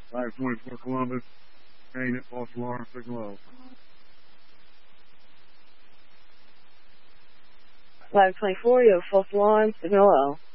524 Columbus, main at false alarm, signal low. 524, you have false alarm, signal low.